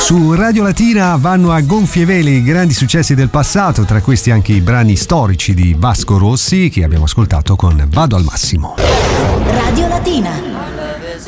Su Radio Latina vanno a gonfie vele i grandi successi del passato, tra questi anche i brani storici di Vasco Rossi che abbiamo ascoltato con Vado al massimo. Radio Latina.